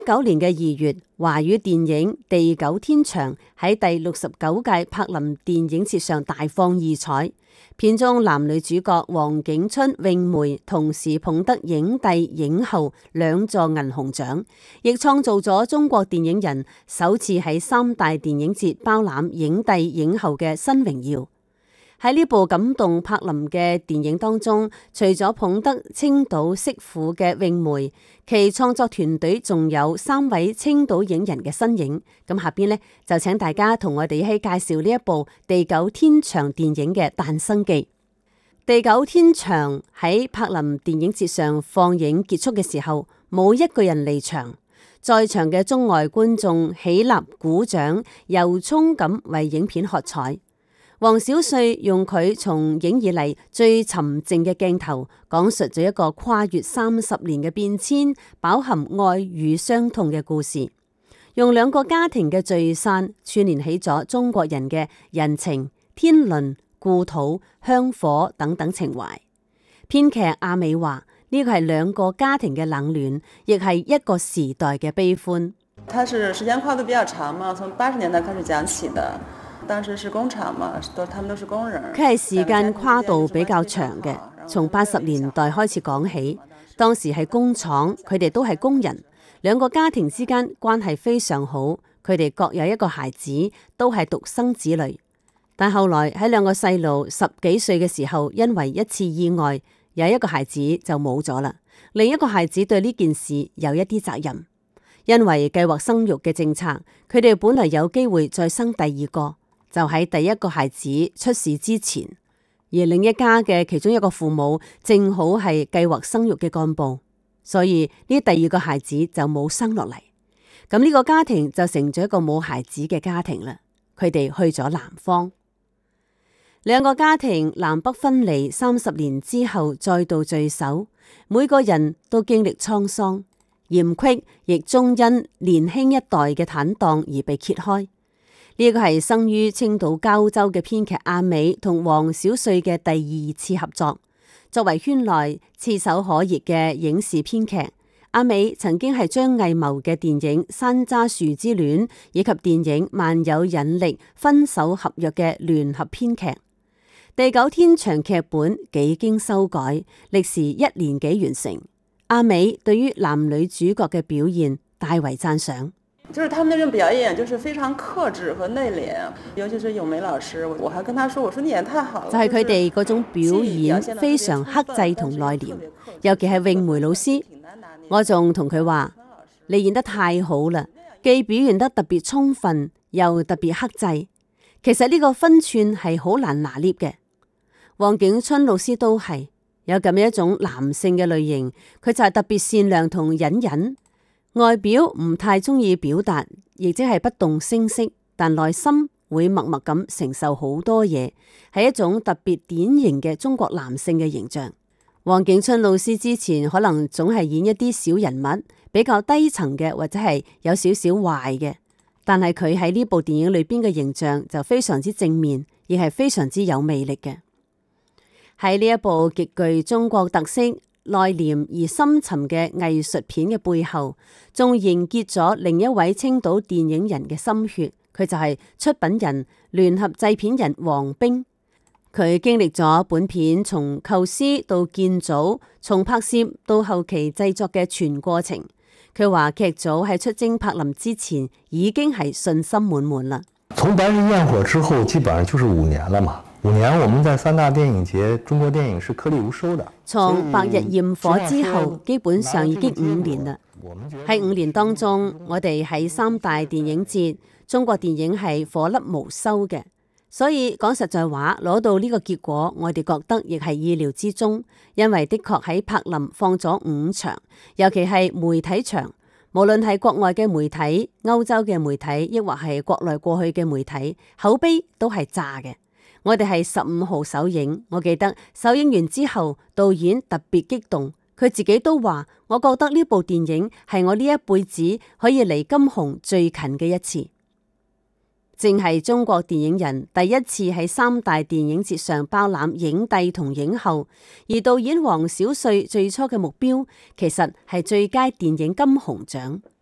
19年嘅2月，華語電影《地久天長》喺第69屆柏林電影節上大放異彩。片中男女主角黃景春、詠梅同時捧得影帝、影后2座銀熊獎，亦創造咗中國電影人首次喺3大電影節包攬影帝、影后嘅新榮耀。喺呢部感動柏林嘅電影當中，除咗捧得青島媳婦嘅詠梅，其創作團隊仲有3位青島影人嘅身影。咁下邊呢，就請大家同我哋一起介紹呢一部《地久天長》電影嘅誕生記。《地久天長》喺柏林電影節上放映結束嘅時候，冇一個人離場，在場嘅中外觀眾起立鼓掌，由衷咁為影片喝彩。黃小帥用佢從影以嚟最沉靜嘅鏡頭，講述咗一個跨越30年嘅變遷，飽含愛與傷痛嘅故事，用2個家庭嘅聚散串聯起咗中國人嘅人情、天倫、故土、香火等等情懷。編劇阿美話：呢個係2個家庭嘅冷暖，亦係一個時代嘅悲歡。 它是時間跨度比較長嘛，從80年代開始講起的。當時是工廠嘛，他們都是工人。 佢係時間跨度比較長嘅，從80年代開始講起。當時係工廠，佢哋都係工人，2個家庭之間關係非常好。佢哋各有一個孩子，都係獨生子女。但後來喺2個細路10幾歲嘅時候，因為一次意外，有一個孩子就冇咗啦。另一個孩子對呢件事有一啲責任，因為計劃生育嘅政策，佢哋本來有機會再生第2個。就喺第1個孩子出事之前，而另一家嘅其中一個父母正好係計劃生育嘅幹部，所以呢第2個孩子就冇生落嚟。咁呢個家庭就成咗一個冇孩子嘅家庭啦。佢哋去咗南方，2個家庭南北分離30年之後再度聚首，每個人都經歷滄桑，嫌隙亦終因年輕一代嘅坦蕩而被揭開。呢個係生於青島膠州嘅編劇阿美同黃小帥嘅第2次合作。作為圈內炙手可熱嘅影視編劇，阿美曾經係張藝謀嘅電影《山楂樹之戀》以及電影《萬有引力》分手合約嘅聯合編劇。《地久天長》劇本幾經修改，歷時1年幾完成。阿美對於男女主角嘅表現大為讚賞。 就是他們那種表演，就是非常克制和內斂，尤其是詠梅老師，我還跟他說，我說你演太好了。 就係佢哋嗰種表演非常克制同內斂，尤其係詠梅老師，我仲同佢話：你演得太好啦，既表現得特別充分，又特別克制。其實呢個分寸係好難拿捏嘅。黃景春老師都係有咁樣一種男性嘅類型，佢就係特別善良同隱忍。外表唔太中意表達，亦即係不動聲色，但內心會默默咁承受好多嘢，係一種特別典型嘅中國男性嘅形象。黃景春老師之前可能總係演一啲小人物，比較低層嘅，或者係有少少壞嘅，但係佢喺呢部電影裏邊嘅形象就非常之正面，亦係非常之有魅力嘅。喺呢一部極具中國特色、內斂而深沉嘅藝術片嘅背後，仲凝結咗另一位青島電影人嘅心血，佢就係出品人、聯合製片人黃冰。佢經歷咗本片從構思到建組，從拍攝到後期製作嘅全過程。佢話劇組喺出征柏林之前已經係信心滿滿啦。 從白日焰火之後，基本上就是5年了嘛。5年，我們在3大電影節，中國電影是顆粒無收的。 從白日焰火之後，基本上已經5年啦。喺5年當中，我哋喺3大電影節，中國電影係顆粒無收嘅。所以講實在話，攞到呢個結果，我哋覺得亦係意料之中，因為的確喺柏林放咗5場，尤其係媒體場，無論係國外嘅媒體、歐洲嘅媒體，亦或係國內過去嘅媒體，口碑都係炸嘅。我哋係15號首映，我記得首映完之後，導演特別激動，佢自己都話：我覺得呢部電影係我呢一輩子可以離金熊最近嘅一次。正係中國電影人第一次喺3大電影節上包攬影帝同影后，而導演黃小帥最初嘅目標其實係最佳電影金熊獎。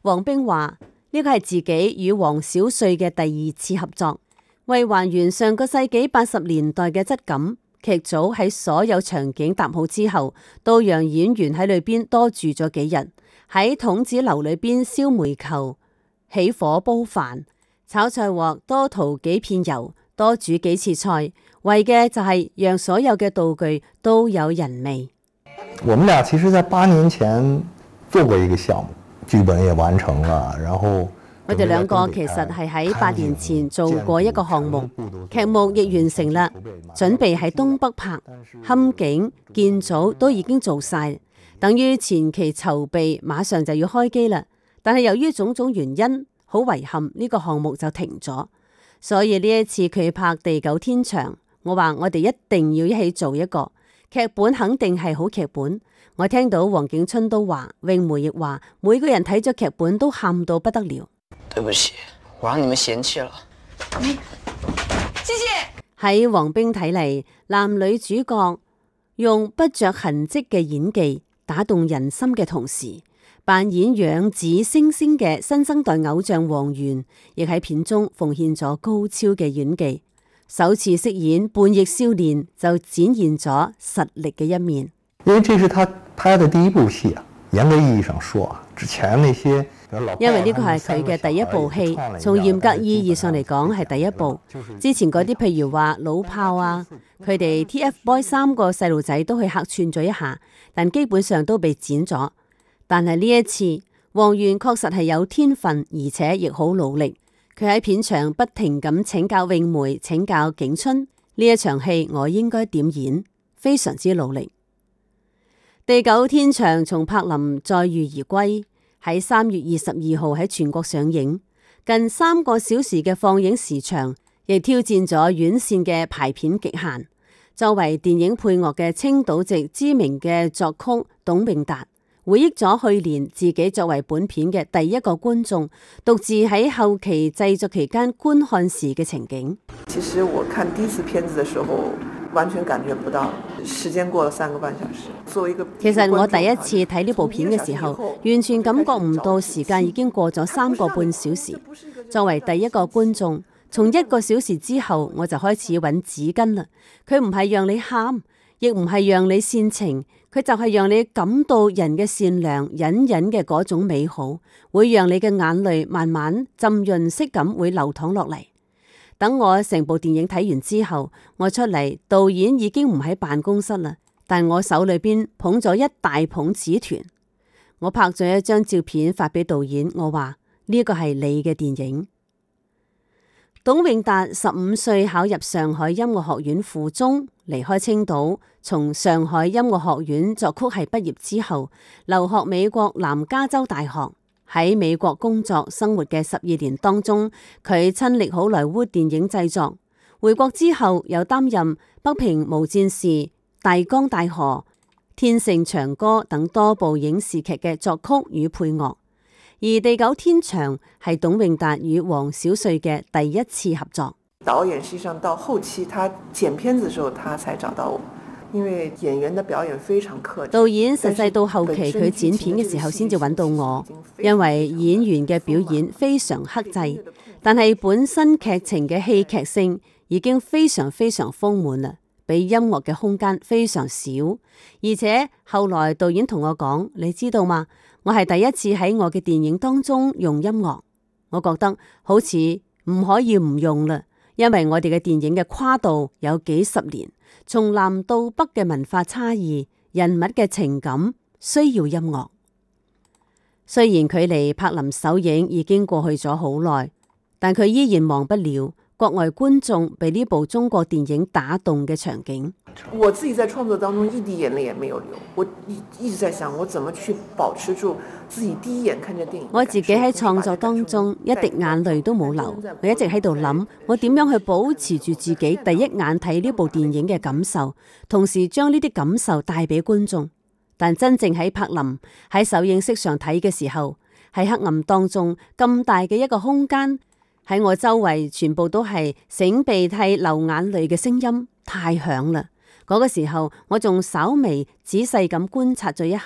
黃冰話呢個係自己與黃小帥嘅第二次合作，為還原上個世紀80年代嘅質感。劇組喺所有場景搭好之後，都讓演員喺裏邊多住咗幾日，喺筒子樓裏邊燒煤球、起火煲飯、炒菜鑊，多塗幾片油，多煮幾次菜，為嘅就係讓所有嘅道具都有人味。 我們倆其實在8年前做過一個項目，劇本也完成了，然後我哋兩個其實係喺8年前做過一個項目，劇目亦完成啦，準備喺東北拍，勘景、建組都已經做晒，等於前期籌備馬上就要開機啦。但係由於種種原因，好遺憾呢個項目就停咗。所以呢一次佢拍地久天長，我話我哋一定要一起做一個劇本，肯定係好劇本。我聽到黃景春都話，詠梅亦話，每個人睇咗劇本都喊到不得了。 對不起，我讓你們嫌棄了。謝謝。 喺黃冰睇嚟，男女主角用不着痕跡嘅演技打動人心嘅同時，扮演養子星星嘅新生代偶像王源，亦喺片中奉獻咗高超嘅演技。首次飾演叛逆少年，就展現咗實力嘅一面。 因為這是他拍的第一部戲啊，嚴格意義上說啊，之前那些。 因為呢個係佢嘅第一部戲，從嚴格意義上嚟講係第一部。之前嗰啲譬如話老炮啊，佢哋 TFBOY 3個細路仔都去客串咗一下，但基本上都被剪咗。但係呢一次，王源確實係有天分，而且亦好努力。佢喺片場不停咁請教詠梅，請教景春，呢一場戲我應該點演，非常之努力。地久天長從柏林載譽而歸。喺3月22號喺全國上映，近3個小時嘅放映時長，亦挑戰咗院線嘅排片極限。作為電影配樂嘅青島籍知名嘅作曲董永達，回憶咗去年自己作為本片嘅第一個觀眾，獨自喺後期製作期間觀看時嘅情景。 其實我看第一次片子嘅時候，完全感覺不到時間過了3個半小時。作為一個其實我第一次睇呢部片嘅時候，完全感覺唔到時間已經過咗3個半小時。作為第一個觀眾，從1個小時之後我就開始揾紙巾啦。佢唔係讓你喊，亦唔係讓你煽情，佢就係讓你感到人嘅善良，隱隱嘅嗰種美好，會讓你嘅眼淚慢慢浸潤式咁會流淌落嚟。等我成部電影睇完之後，我出嚟，導演已經唔喺辦公室啦，但我手裏邊捧咗一大捧紙團。我拍咗一張照片發俾導演，我話呢個係你嘅電影。董永達15歲考入上海音樂學院附中，離開青島，從上海音樂學院作曲系畢業之後，留學美國南加州大學。喺美國工作生活嘅12年當中，佢親歷好萊塢電影製作。回國之後，又擔任《北平無戰事》、《大江大河》、《天盛長歌》等多部影視劇嘅作曲與配樂。而《地久天長》係董永達與黃小帥嘅第一次合作。 導演實際上到後期，他剪片子嘅時候，他才找到我。因為演員的表演非常克制， 導演實際到後期佢剪片嘅時候先至揾到我，因為演員嘅表演非常克制，但係本身劇情嘅戲劇性已經非常非常豐滿啦，比音樂嘅空間非常少。而且後來導演同我講，你知道嗎？我係第一次喺我嘅電影當中用音樂，我覺得好似唔可以唔用啦，因為我哋嘅電影嘅跨度有幾十年。從南到北嘅文化差異，人物嘅情感需要音樂。雖然距離柏林首映已經過去咗好耐，但佢依然忘不了國外觀眾被呢部中國電影打動嘅場景。 我自己在創作當中一滴眼淚也沒有流，我一直在想我怎麼去保持住自己第一眼看見電影。 我自己喺創作當中一滴眼淚都冇流，我一直喺度諗我點樣去保持住自己第一眼睇呢部電影嘅感受，同時將呢啲感受帶俾觀眾。但真正喺柏林喺首映式上睇嘅時候，喺黑暗當中咁大嘅一個空間，喺我周圍全部都係擤鼻涕流眼淚嘅聲音，太響啦。嗰個時候我仲稍微仔細咁觀察咗一下，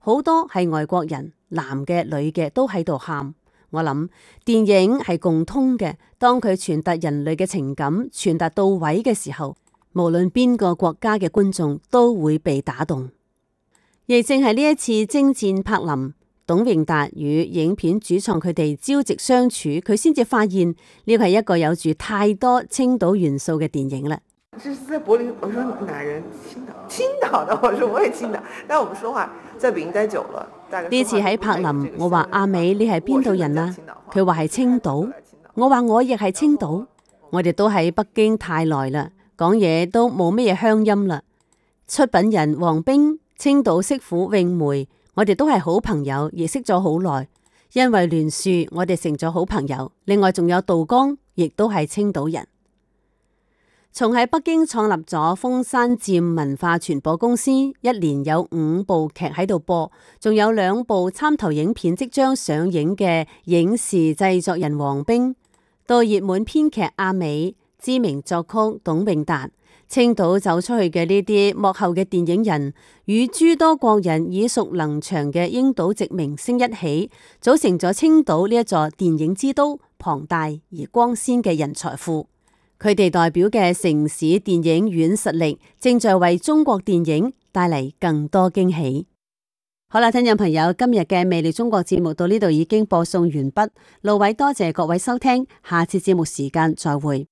好多係外國人，男嘅女嘅都喺度喊。我諗電影係共通嘅，當佢傳達人類嘅情感傳達到位嘅時候，無論邊個國家嘅觀眾都會被打動。亦正係呢一次征戰柏林，董永達與影片主創佢哋朝夕相處，佢先至發現呢個係一個有住太多青島元素嘅電影啦。 這是在柏林，我說哪人？青島的，我說我也青島，但我們說話在北京待久了。 呢次喺柏林，我話阿美你係邊度人啊？佢話係青島，我話我亦係青島，我哋都喺北京太耐啦，講嘢都冇乜嘢鄉音啦。出品人黃冰、青島媳婦詠梅，我哋都係好朋友，亦識咗好耐，因為聯樹我哋成咗好朋友。另外仲有杜江，亦都係青島人。從喺北京創立咗豐山漸文化傳播公司，一年有5部劇喺度播，仲有2部參投影片即將上映嘅影視製作人黃冰，到熱門編劇阿美、知名作曲董永達，青島走出去嘅呢啲幕後嘅電影人，與諸多國人耳熟能詳嘅英島籍明星一起，組成咗青島呢一座電影之都，龐大而光鮮嘅人才庫。佢哋代表嘅城市電影軟實力，正在為中國電影帶嚟更多驚喜。好啦，聽眾朋友，今日嘅魅力中國節目到呢度已經播送完畢。路偉多謝各位收聽，下次節目時間再會。